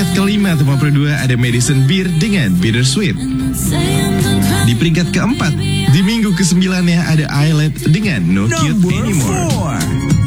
peringkat kelima Top 2 ada Madison Beer dengan Bittersweet. Di peringkat keempat, di minggu ke-9 ada Islet dengan No Cute Anymore.